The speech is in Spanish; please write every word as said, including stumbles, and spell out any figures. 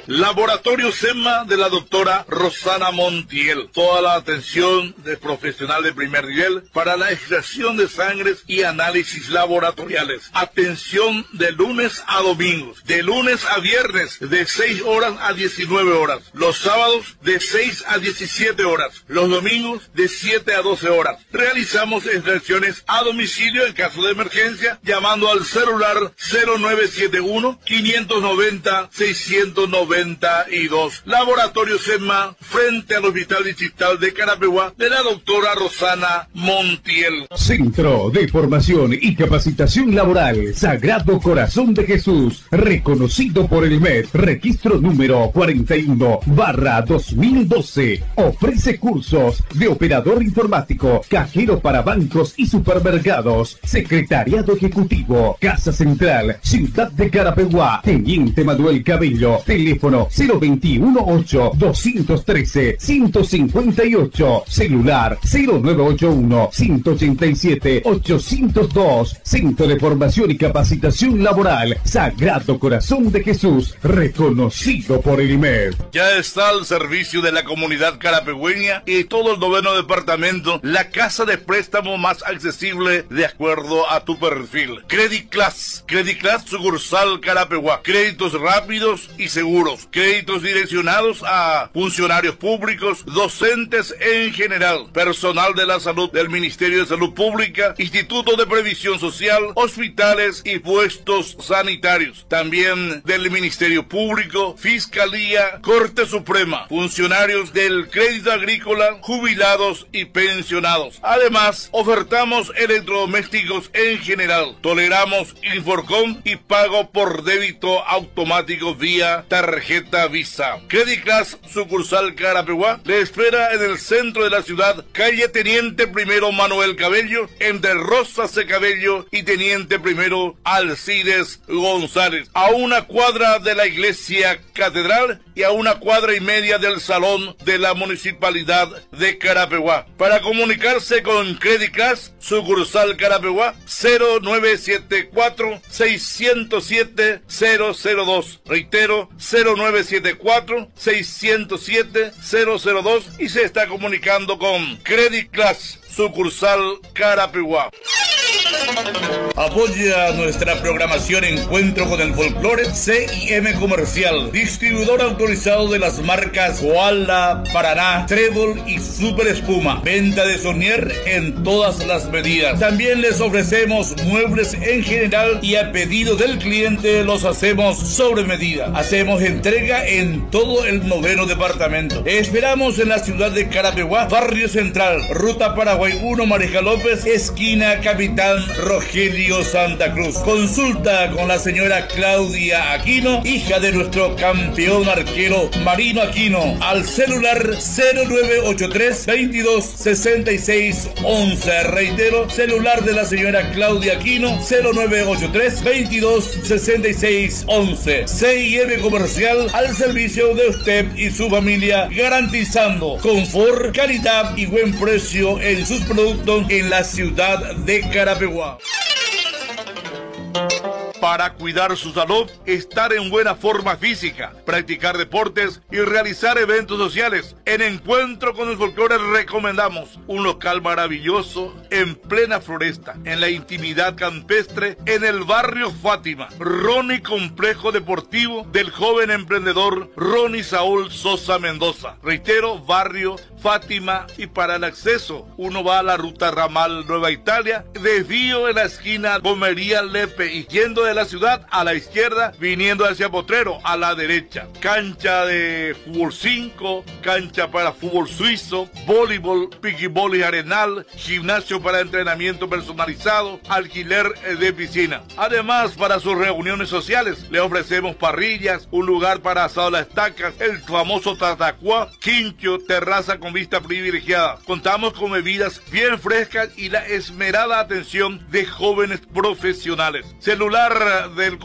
Laboratorio SEMA de la doctora Rosana Montiel. Toda la atención de profesional de primer nivel para la extracción de sangres y análisis laboratoriales. Atención de lunes a domingos, de lunes a viernes, de seis horas a diecinueve horas. Los sábados de seis a diecisiete horas. Los domingos de siete a doce horas. Realizamos extracciones a domicilio en caso de emergencia, llamando al celular cero nueve siete uno, quinientos noventa, seiscientos noventa y dos. Laboratorio SEMA, frente al Hospital Distrital de Carapeguá, de la doctora Rosana Montiel. Centro de Formación y Capacitación Laboral Sagrado Corazón de Jesús, reconocido por el M E D, registro número cuarenta y uno barra dos mil doce. Ofrece cursos de operador informático, cajero para bancos y supermercados, secretariado ejecutivo, Casa Central, Ciudad de Carapeguá, Teniente Manuel Cabello, teléfono cero veintiuno ocho, doscientos trece, ciento cincuenta y ocho, celular cero nueve ocho uno, ciento ochenta y siete, ochocientos dos, Centro de Formación y Capacitación Laboral Sagrado Corazón de Jesús, reconocido por el M E D. Ya está al servicio de la comunidad carapegüeña y todo el noveno departamento la casa de préstamo más accesible de acuerdo a tu perfil. Credit Class, Credit Class sucursal Carapeguá. Créditos rápidos y seguros. Créditos direccionados a funcionarios públicos, docentes en general, personal de la salud del Ministerio de Salud Pública, Instituto de Previsión Social, hospitales y puestos sanitarios. También del Ministerio Público, Fiscalía, Corte Suprema, funcionarios del crédito agrícola, jubilados y pensionados. Además, ofertamos electrodomésticos en general. Toleramos Inforcom y pago por débito automático vía tarjeta Visa. Credit Class sucursal Carapeguá le espera en el centro de la ciudad, calle Teniente Primero Manuel Cabello, entre Rosa C. Cabello y Teniente Primero Alcides González, a una cuadra de la iglesia catedral y a una cuadra y media del salón de la municipalidad de Carapeguá. Para comunicarse con Credit Class sucursal Carapeguá, cero nueve siete cuatro, seiscientos siete, cero cero dos. Reitero, cero nueve siete cuatro, seiscientos siete, cero cero dos, y se está comunicando con Credit Class sucursal Carapeguá. Apoya nuestra programación Encuentro con el Folclore C I M Comercial, distribuidor autorizado de las marcas Koala, Paraná, Trébol y Super Espuma. Venta de Sonier en todas las medidas. También les ofrecemos muebles en general y a pedido del cliente los hacemos sobre medida. Hacemos entrega en todo el noveno departamento. Esperamos en la ciudad de Carapeguá, Barrio Central, Ruta Paraguay uno, Mareja López, esquina Capitán Rogelio Santa Cruz. Consulta con la señora Claudia Aquino, hija de nuestro campeón arquero Marino Aquino, al celular cero nueve ocho tres, veintidós, sesenta y seis, once. Reitero, celular de la señora Claudia Aquino, cero nueve ocho tres, veintidós, sesenta y seis, once. C I M Comercial, al servicio de usted y su familia, garantizando confort, calidad y buen precio en sus productos en la ciudad de Carapeguá. Para cuidar su salud, estar en buena forma física, practicar deportes y realizar eventos sociales. En Encuentro con el Folclore recomendamos un local maravilloso en plena floresta, en la intimidad campestre, en el barrio Fátima. Ronnie Complejo Deportivo del joven emprendedor Ronnie Saúl Sosa Mendoza. Reitero, barrio Fátima, y para el acceso uno va a la ruta ramal Nueva Italia, desvío en la esquina Gomería Lepe y yendo de la ciudad a la izquierda, viniendo hacia Potrero a la derecha. Cancha de fútbol cinco, cancha para fútbol suizo, voleibol, piquibol y arenal, gimnasio para entrenamiento personalizado, alquiler de piscina. Además, para sus reuniones sociales le ofrecemos parrillas, un lugar para asado a las estacas, el famoso tatacuá, quincho, terraza con vista privilegiada. Contamos con bebidas bien frescas y la esmerada atención de jóvenes profesionales. Celular del